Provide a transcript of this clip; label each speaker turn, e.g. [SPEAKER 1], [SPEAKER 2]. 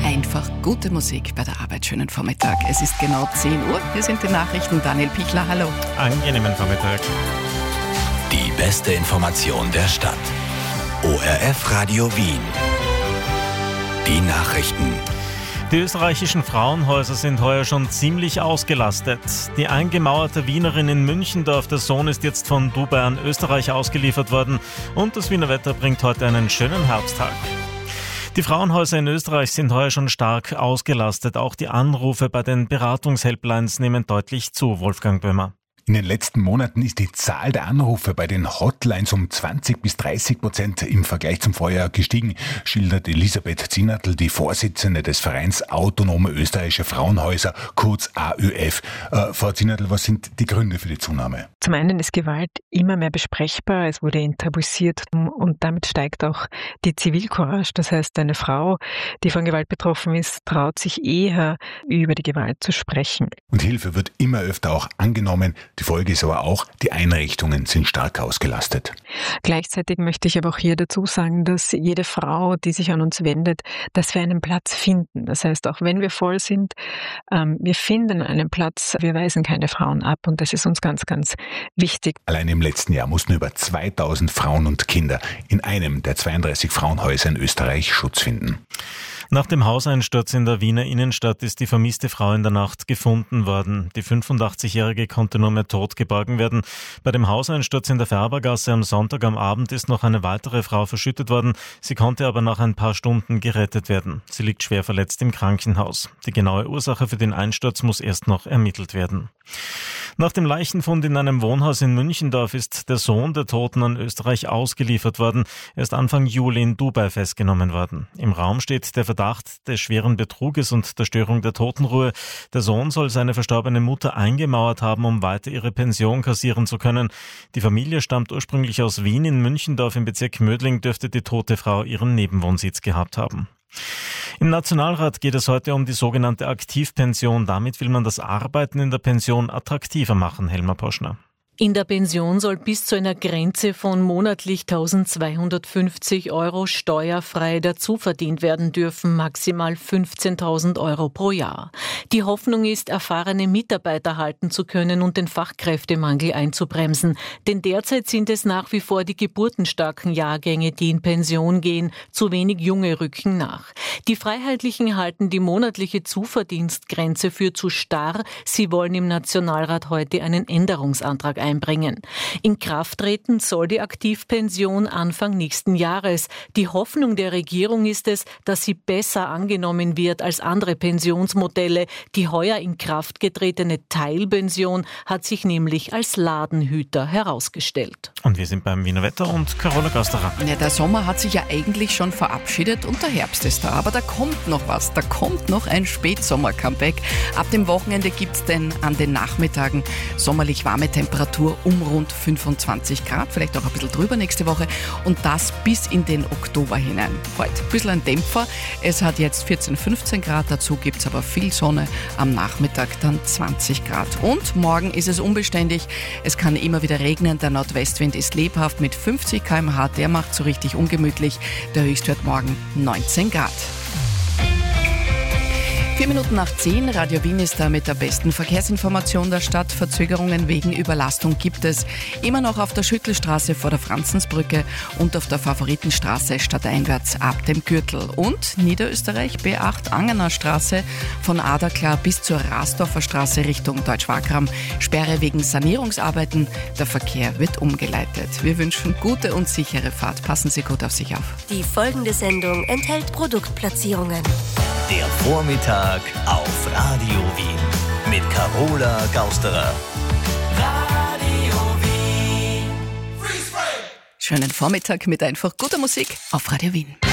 [SPEAKER 1] Einfach gute Musik bei der Arbeit. Schönen Vormittag. Es ist genau 10 Uhr. Hier sind die Nachrichten. Daniel Pichler, hallo.
[SPEAKER 2] Angenehmen Vormittag.
[SPEAKER 3] Die beste Information der Stadt. ORF Radio Wien. Die Nachrichten.
[SPEAKER 2] Die österreichischen Frauenhäuser sind heuer schon ziemlich ausgelastet. Die eingemauerte Wienerin in Münchendorf, der Sohn, ist jetzt von Dubai an Österreich ausgeliefert worden und das Wiener Wetter bringt heute einen schönen Herbsttag. Die Frauenhäuser in Österreich sind heuer schon stark ausgelastet. Auch die Anrufe bei den Beratungshelplines nehmen deutlich zu, Wolfgang Böhmer.
[SPEAKER 4] In den letzten Monaten ist die Zahl der Anrufe bei den Hotlines um 20-30% im Vergleich zum Vorjahr gestiegen, schildert Elisabeth Zinnertl, die Vorsitzende des Vereins Autonome Österreichische Frauenhäuser, kurz AÖF. Frau Zinnertl, was sind die Gründe für die Zunahme?
[SPEAKER 5] Zum einen ist Gewalt immer mehr besprechbar, es wurde enttabuisiert und damit steigt auch die Zivilcourage. Das heißt, eine Frau, die von Gewalt betroffen ist, traut sich eher, über die Gewalt zu sprechen.
[SPEAKER 4] Und Hilfe wird immer öfter auch angenommen. Die Folge ist aber auch, die Einrichtungen sind stark ausgelastet.
[SPEAKER 5] Gleichzeitig möchte ich aber auch hier dazu sagen, dass jede Frau, die sich an uns wendet, dass wir einen Platz finden. Das heißt, auch wenn wir voll sind, wir finden einen Platz, wir weisen keine Frauen ab und das ist uns ganz, ganz wichtig.
[SPEAKER 4] Allein im letzten Jahr mussten über 2000 Frauen und Kinder in einem der 32 Frauenhäuser in Österreich Schutz finden.
[SPEAKER 2] Nach dem Hauseinsturz in der Wiener Innenstadt ist die vermisste Frau in der Nacht gefunden worden. Die 85-Jährige konnte nur mehr tot geborgen werden. Bei dem Hauseinsturz in der Färbergasse am Sonntag am Abend ist noch eine weitere Frau verschüttet worden. Sie konnte aber nach ein paar Stunden gerettet werden. Sie liegt schwer verletzt im Krankenhaus. Die genaue Ursache für den Einsturz muss erst noch ermittelt werden. Nach dem Leichenfund in einem Wohnhaus in Münchendorf ist der Sohn der Toten an Österreich ausgeliefert worden. Er ist Anfang Juli in Dubai festgenommen worden. Im Raum steht der Verdacht des schweren Betruges und der Störung der Totenruhe. Der Sohn soll seine verstorbene Mutter eingemauert haben, um weiter ihre Pension kassieren zu können. Die Familie stammt ursprünglich aus Wien. In Münchendorf im Bezirk Mödling dürfte die tote Frau ihren Nebenwohnsitz gehabt haben. Im Nationalrat geht es heute um die sogenannte Aktivpension. Damit will man das Arbeiten in der Pension attraktiver machen, Helma Poschner.
[SPEAKER 6] In der Pension soll bis zu einer Grenze von monatlich 1.250 € steuerfrei dazu verdient werden dürfen, maximal 15.000 € pro Jahr. Die Hoffnung ist, erfahrene Mitarbeiter halten zu können und den Fachkräftemangel einzubremsen. Denn derzeit sind es nach wie vor die geburtenstarken Jahrgänge, die in Pension gehen. Zu wenig Junge rücken nach. Die Freiheitlichen halten die monatliche Zuverdienstgrenze für zu starr. Sie wollen im Nationalrat heute einen Änderungsantrag einbringen. In Kraft treten soll die Aktivpension Anfang nächsten Jahres. Die Hoffnung der Regierung ist es, dass sie besser angenommen wird als andere Pensionsmodelle. Die heuer in Kraft getretene Teilpension hat sich nämlich als Ladenhüter herausgestellt.
[SPEAKER 2] Und wir sind beim Wiener Wetter und Carola Gasterer.
[SPEAKER 1] Ja, der Sommer hat sich ja eigentlich schon verabschiedet und der Herbst ist da. Aber da kommt noch was. Da kommt noch ein Spätsommer-Comeback. Ab dem Wochenende gibt es denn an den Nachmittagen sommerlich warme Temperaturen um rund 25 Grad, vielleicht auch ein bisschen drüber nächste Woche und das bis in den Oktober hinein. Heute ein bisschen ein Dämpfer, es hat jetzt 14, 15 Grad, dazu gibt es aber viel Sonne, am Nachmittag dann 20 Grad. Und morgen ist es unbeständig, es kann immer wieder regnen, der Nordwestwind ist lebhaft mit 50 km/h, der macht so richtig ungemütlich, der Höchstwert morgen 19 Grad. 4 Minuten nach 10, Radio Wien ist da mit der besten Verkehrsinformation der Stadt. Verzögerungen wegen Überlastung gibt es immer noch auf der Schüttelstraße vor der Franzensbrücke und auf der Favoritenstraße stadteinwärts ab dem Gürtel. Und Niederösterreich B8 Angener Straße von Aderklar bis zur Rasdorfer Straße Richtung Deutsch-Wakram. Sperre wegen Sanierungsarbeiten. Der Verkehr wird umgeleitet. Wir wünschen gute und sichere Fahrt. Passen Sie gut auf sich auf.
[SPEAKER 7] Die folgende Sendung enthält Produktplatzierungen.
[SPEAKER 3] Der Vormittag auf Radio Wien mit Carola Gausterer. Radio Wien.
[SPEAKER 1] Schönen Vormittag mit einfach guter Musik auf Radio Wien.